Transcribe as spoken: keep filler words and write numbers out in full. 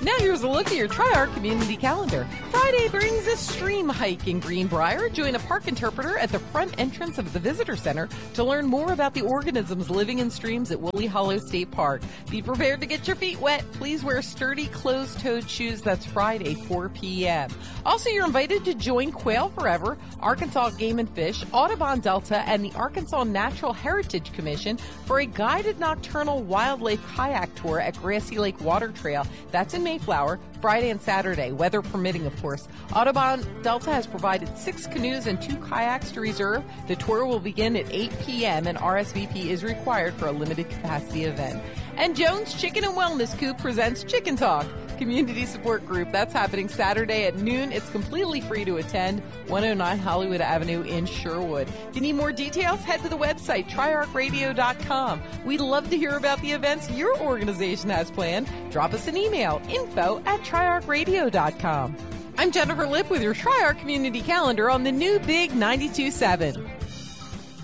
Now here's a look at your Tri-Arc community calendar. Friday brings a stream hike in Greenbrier. Join a park interpreter at the front entrance of the visitor center to learn more about the organisms living in streams at Woolly Hollow State Park. Be prepared to get your feet wet. Please wear sturdy closed-toed shoes. That's Friday, four p.m. Also, you're invited to join Quail Forever, Arkansas Game and Fish, Audubon Delta, and the Arkansas Natural Heritage Commission for a guided nocturnal wildlife kayak tour at Grassy Lake Water Trail. That's in Mayflower, Friday and Saturday, weather permitting, of course. Audubon Delta has provided six canoes and two kayaks to reserve. The tour will begin at eight p.m. and R S V P is required for a limited capacity event. And Jones Chicken and Wellness Coop presents Chicken Talk, community support group. That's happening Saturday at noon. It's completely free to attend, one oh nine Hollywood Avenue in Sherwood. If you need more details, head to the website, tri arc radio dot com. We'd love to hear about the events your organization has planned. Drop us an email, info at tri arc radio dot com. I'm Jennifer Lipp with your Tri-Arc Community Calendar on the new Big ninety-two point seven.